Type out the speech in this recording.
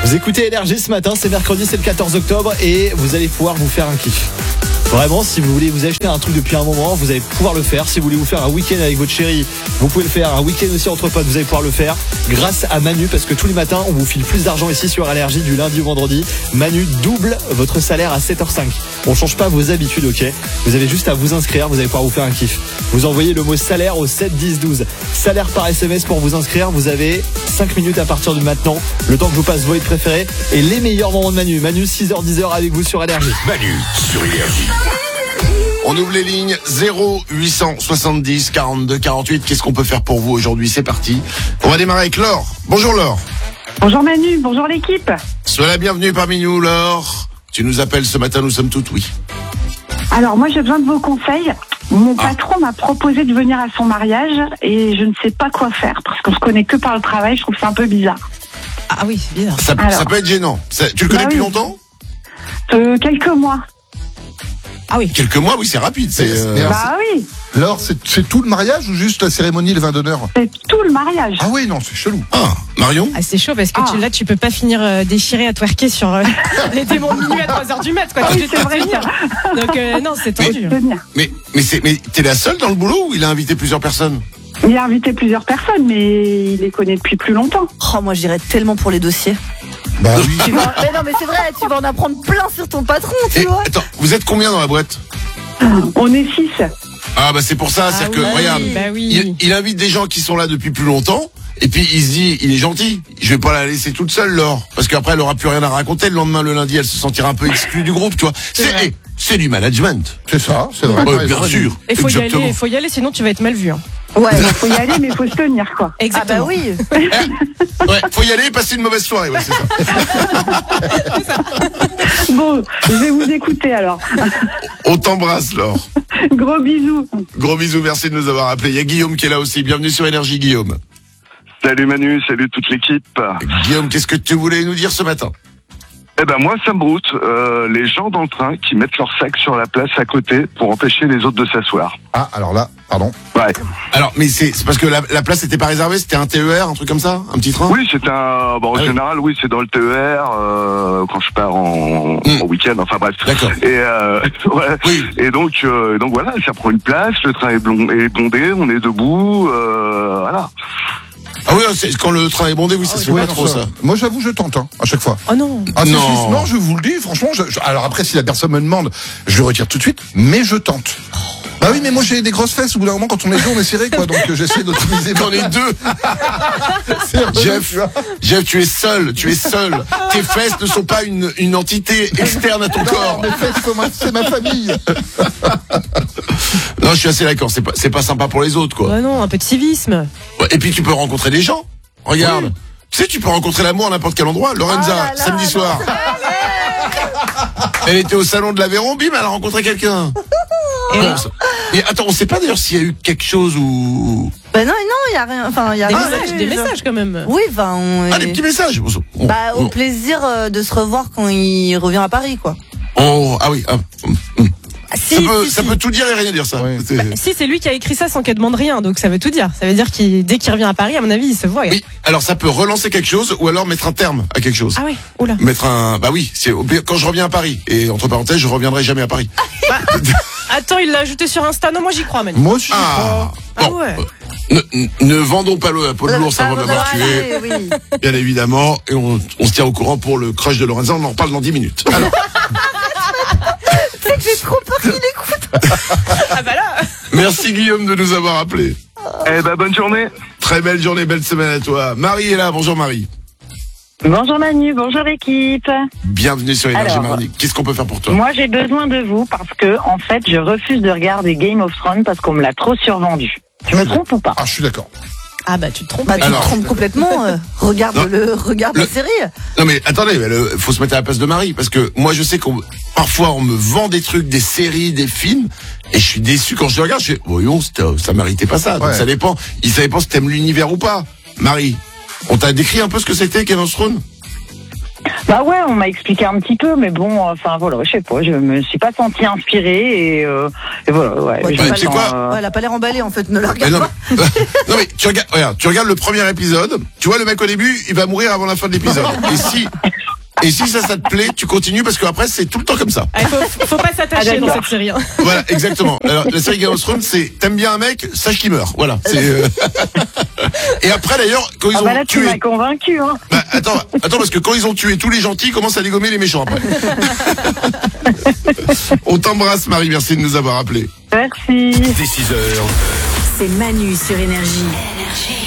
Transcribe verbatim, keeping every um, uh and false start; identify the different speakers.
Speaker 1: Vous écoutez Énergie ce matin, c'est mercredi, c'est le quatorze octobre et vous allez pouvoir vous faire un kiff. Vraiment, si vous voulez vous acheter un truc depuis un moment, vous allez pouvoir le faire. Si vous voulez vous faire un week-end avec votre chérie, vous pouvez le faire. Un week-end aussi entre potes, vous allez pouvoir le faire grâce à Manu, parce que tous les matins, on vous file plus d'argent ici sur Énergie du lundi au vendredi. Manu double votre salaire à sept heures cinq. On change pas vos habitudes, ok? Vous avez juste à vous inscrire, vous allez pouvoir vous faire un kiff. Vous envoyez le mot salaire au sept dix douze. Salaire par S M S pour vous inscrire. Vous avez cinq minutes à partir de maintenant, le temps que je vous passe vos hits préférés et les meilleurs moments de Manu. Manu, six heures dix avec vous sur Énergie.
Speaker 2: Manu sur Énergie. On ouvre les lignes zéro huit soixante-dix quarante-deux quarante-huit. Qu'est-ce qu'on peut faire pour vous aujourd'hui? C'est parti. On va démarrer avec Laure. Bonjour Laure.
Speaker 3: Bonjour Manu, bonjour l'équipe.
Speaker 2: Sois la bienvenue parmi nous Laure. Tu nous appelles ce matin, nous sommes toutes oui.
Speaker 3: Alors moi j'ai besoin de vos conseils. Mon
Speaker 2: Ah.
Speaker 3: patron m'a proposé de venir à son mariage et je ne sais pas quoi faire parce qu'on se connaît que par le travail, je trouve ça un peu bizarre.
Speaker 4: Ah oui, c'est bizarre.
Speaker 2: Ça,
Speaker 3: Alors.
Speaker 2: ça peut être gênant. Ça- tu le connais
Speaker 3: Bah
Speaker 2: depuis
Speaker 3: oui.
Speaker 2: longtemps?
Speaker 3: Euh, quelques mois.
Speaker 4: Ah oui.
Speaker 2: Quelques mois, oui, c'est rapide. C'est, euh,
Speaker 5: Mais alors,
Speaker 3: Bah oui,
Speaker 5: c'est- Laure, c'est, c'est tout le mariage ou juste la cérémonie, le vin d'honneur?
Speaker 3: c'est tout le mariage.
Speaker 5: Ah oui, non, c'est chelou.
Speaker 2: Ah, Marion?
Speaker 4: Ah, c'est chaud parce que
Speaker 3: Ah.
Speaker 4: tu, là, tu peux pas finir euh, déchiré à twerker sur euh, les démons de minuit à trois heures du mat, quoi.
Speaker 3: Ah
Speaker 4: Tu
Speaker 3: oui,
Speaker 4: peux
Speaker 3: c'est
Speaker 4: pas
Speaker 3: vrai,
Speaker 4: tenir. Donc, euh, non, c'est tendu. hein.
Speaker 3: Venir.
Speaker 2: Mais, mais c'est, mais t'es la seule dans le boulot ou il a invité plusieurs personnes?
Speaker 3: Il a invité plusieurs personnes, mais il les connaît depuis plus longtemps.
Speaker 6: Oh, moi, je dirais tellement pour les dossiers.
Speaker 5: Bah oui.
Speaker 6: Tu vas... Mais non, mais c'est vrai, tu vas en apprendre plein sur ton patron, tu
Speaker 2: Et,
Speaker 6: vois.
Speaker 2: attends, vous êtes combien dans la boîte?
Speaker 3: On est six.
Speaker 2: Ah bah c'est pour ça,
Speaker 4: Ah
Speaker 2: c'est-à-dire que
Speaker 4: oui,
Speaker 2: regarde,
Speaker 4: bah oui.
Speaker 2: il, il invite des gens qui sont là depuis plus longtemps, et puis il se dit, il est gentil, je vais pas la laisser toute seule, Laure, parce qu'après elle aura plus rien à raconter, le lendemain, le lundi, elle se sentira un peu exclue du groupe, tu vois. C'est,
Speaker 4: vrai.
Speaker 2: eh, c'est du management.
Speaker 5: C'est ça, c'est vrai.
Speaker 2: Ouais,
Speaker 5: t'as
Speaker 2: bien
Speaker 5: raison.
Speaker 2: sûr.
Speaker 4: Il faut y
Speaker 2: Exactement.
Speaker 4: aller, il faut y aller, sinon tu vas être mal vu. Hein.
Speaker 6: Ouais.
Speaker 3: Il faut y aller, mais il faut se tenir, quoi.
Speaker 6: Ah bah
Speaker 4: Exactement.
Speaker 6: oui.
Speaker 2: Ouais, faut y aller et passer une mauvaise soirée, ouais, c'est ça.
Speaker 3: Bon, je vais vous écouter alors.
Speaker 2: On t'embrasse, Laure.
Speaker 3: Gros bisous.
Speaker 2: Gros bisous, merci de nous avoir appelés. Il y a Guillaume qui est là aussi. Bienvenue sur Énergie, Guillaume.
Speaker 7: Salut Manu, salut toute l'équipe.
Speaker 2: Guillaume, qu'est-ce que tu voulais nous dire ce matin?
Speaker 7: Eh ben moi ça me broute, euh, les gens dans le train qui mettent leur sac sur la place à côté pour empêcher les autres de s'asseoir.
Speaker 5: Ah, alors là, pardon.
Speaker 7: Ouais.
Speaker 2: Alors, mais c'est, c'est parce que la, la place n'était pas réservée, c'était un T E R, un truc comme ça? Un petit train?
Speaker 7: Oui, c'est un. Bon, en
Speaker 2: Ah oui.
Speaker 7: général, oui, c'est dans le T E R euh, quand je pars en,
Speaker 2: Mm.
Speaker 7: en week-end. Enfin bref.
Speaker 2: D'accord.
Speaker 7: Et euh, ouais.
Speaker 2: Oui.
Speaker 7: Et donc, euh, donc voilà, ça prend une place. Le train est, blond, est bondé, on est debout. Euh, voilà.
Speaker 2: Ah oui, c'est, quand le train est bondé, oui, ça se fait
Speaker 5: Ouais,
Speaker 2: pas
Speaker 5: non,
Speaker 2: trop, ça.
Speaker 5: Moi, j'avoue, je tente, hein, à chaque fois.
Speaker 4: Oh non.
Speaker 5: Ah, si,
Speaker 2: Non.
Speaker 5: si, non, je vous le dis, franchement. Je, je- alors après, si la personne me demande, je le retire tout de suite, mais je tente. Bah oui, mais moi j'ai des grosses fesses. Au bout d'un moment, quand on est deux, on est serré, quoi. Donc euh, j'essaie d'optimiser.
Speaker 2: J'en ai deux.
Speaker 5: C'est vrai,
Speaker 2: Jeff,
Speaker 5: tu vois.
Speaker 2: Jeff, tu es seul, tu es seul. Tes fesses ne sont pas une, une entité externe à ton corps.
Speaker 5: Mes fesses, c'est ma- c'est ma famille.
Speaker 2: Non, je suis assez d'accord, c'est pas, c'est pas sympa pour les autres, quoi.
Speaker 4: Bah non, un peu de civisme.
Speaker 2: Ouais, et puis tu peux rencontrer des gens. Regarde. Tu sais, tu peux rencontrer l'amour à n'importe quel endroit. Lorenza,
Speaker 6: Oh là là,
Speaker 2: samedi
Speaker 6: non,
Speaker 2: soir. Elle était au salon de l'Aveyron, bim, elle a rencontré quelqu'un.
Speaker 4: Et
Speaker 2: Bon, ça- Mais attends, on sait pas d'ailleurs s'il y a eu quelque chose ou...
Speaker 6: Bah non, non, il y a rien. Enfin, il y a
Speaker 4: des
Speaker 6: rien.
Speaker 4: messages, des messages quand même.
Speaker 6: Oui, enfin, on.
Speaker 2: Ah, des petits messages. On- on-
Speaker 6: Bah, au
Speaker 2: on-
Speaker 6: plaisir euh, de se revoir quand il revient à Paris, quoi.
Speaker 2: Oh, ah oui. ah, hum, hum.
Speaker 6: Ah, si,
Speaker 2: ça peut,
Speaker 6: si,
Speaker 2: ça
Speaker 6: si.
Speaker 2: peut tout dire et rien dire, ça.
Speaker 5: Ouais.
Speaker 2: C'est-
Speaker 4: Bah, si c'est lui qui a écrit ça sans qu'elle demande rien, donc ça veut tout dire. Ça veut dire qu'il dès qu'il revient à Paris, à mon avis, il se voit.
Speaker 2: Oui, alors ça peut relancer quelque chose ou alors mettre un terme à quelque chose.
Speaker 4: Ah ouais. Oula.
Speaker 2: Mettre un... Bah oui, c'est quand je reviens à Paris. Et entre parenthèses, je reviendrai jamais à Paris.
Speaker 4: Attends, il l'a ajouté sur Insta. Non, moi j'y crois, Manu.
Speaker 5: Moi aussi.
Speaker 2: Ah,
Speaker 4: Ah
Speaker 2: bon.
Speaker 4: ouais.
Speaker 2: Ne, ne- ne vendons pas le peau de l'ours avant
Speaker 6: Ah,
Speaker 2: d'avoir
Speaker 6: voilà,
Speaker 2: tué,
Speaker 6: oui.
Speaker 2: bien évidemment. Et on, on se tient au courant pour le crush de Lorenza. On en reparle dans dix minutes. Alors,
Speaker 6: C'est que j'ai trop peur qu'il écoute.
Speaker 4: Ah bah là.
Speaker 2: merci Guillaume de nous avoir appelés.
Speaker 7: Eh ben bonne journée.
Speaker 2: Très belle journée, belle semaine à toi. Marie est là. Bonjour Marie.
Speaker 3: Bonjour Manu, bonjour l'équipe.
Speaker 2: Bienvenue sur Énergie
Speaker 3: Alors,
Speaker 2: Mardi. Qu'est-ce qu'on peut faire pour toi?
Speaker 3: Moi j'ai besoin de vous parce que en fait je refuse de regarder Game of Thrones parce qu'on me l'a trop survendu. Je me trompe ou pas?
Speaker 5: Ah, je suis d'accord.
Speaker 4: Ah bah tu te trompes.
Speaker 6: Bah, tu
Speaker 2: Alors.
Speaker 6: te trompes complètement. euh, regarde
Speaker 2: Non.
Speaker 6: le, regarde
Speaker 2: Le-
Speaker 6: la série.
Speaker 2: Non mais attendez, il faut se mettre à la place de Marie parce que moi je sais qu'on parfois on me vend des trucs, des séries, des films et je suis déçu quand je les regarde. Je fais voyons, c'était- ça méritait pas ça. Donc
Speaker 5: Ouais.
Speaker 2: ça dépend. Il ça dépend si t'aimes l'univers ou pas. Marie, on t'a décrit un peu ce que c'était Game of Thrones?
Speaker 3: Bah ouais, on m'a expliqué un petit peu, mais bon, enfin voilà, je sais pas, je me suis pas sentie inspirée et, euh, et voilà, ouais.
Speaker 6: Ouais,
Speaker 3: j'ai
Speaker 2: bah,
Speaker 3: pas
Speaker 2: tu sais
Speaker 3: le
Speaker 2: quoi
Speaker 3: temps, euh,
Speaker 6: Ouais, elle a pas l'air emballée en fait, ne la
Speaker 2: Mais
Speaker 6: regarde
Speaker 2: non,
Speaker 6: pas.
Speaker 2: mais, non mais tu regardes, regarde, tu regardes le premier épisode. Tu vois le mec au début, il va mourir avant la fin de l'épisode. Et si, et si ça, ça te plaît, tu continues parce qu'après c'est tout le temps comme ça.
Speaker 4: Il faut, faut pas s'attacher
Speaker 3: Ah,
Speaker 4: dans
Speaker 3: d'accord.
Speaker 4: cette série. hein.
Speaker 2: Voilà, exactement. Alors la série Game of Thrones, c'est t'aimes bien un mec, sache qu'il meurt. Voilà. C'est. euh, Et après d'ailleurs, quand ils
Speaker 3: Ah
Speaker 2: ont
Speaker 3: bah là, tu
Speaker 2: tué.
Speaker 3: m'as convaincu, hein.
Speaker 2: Bah, attends, attends, parce que quand ils ont tué tous les gentils, ils commencent à dégommer les méchants après. On t'embrasse, Marie, merci de nous avoir appelés.
Speaker 3: Merci.
Speaker 8: Dès six heures.
Speaker 9: C'est Manu sur Énergie.